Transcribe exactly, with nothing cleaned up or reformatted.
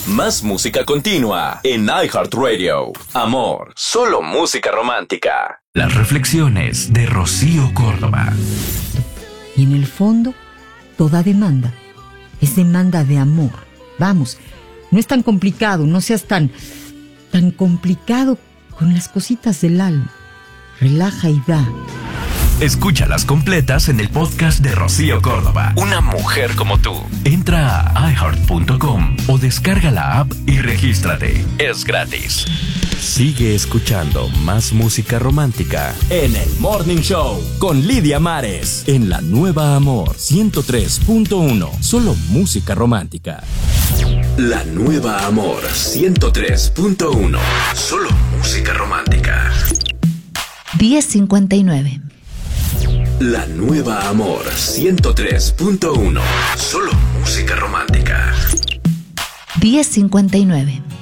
Más música continua en iHeartRadio. Amor, solo música romántica. Las reflexiones de Rocío Córdoba. Y en el fondo, toda demanda es demanda de amor. Vamos, no es tan complicado, no seas tan, tan complicado con las cositas del alma. Relaja y da. Escúchalas completas en el podcast de Rocío Córdoba. Una mujer como tú. Entra a i heart punto com o descarga la app y regístrate. Es gratis. Sigue escuchando más música romántica en el Morning Show con Lidia Mares en La Nueva Amor ciento tres punto uno. Solo música romántica. La Nueva Amor ciento tres punto uno. Solo música romántica. diez cincuenta y nueve. La Nueva Amor ciento tres punto uno. Solo música romántica. diez cincuenta y nueve.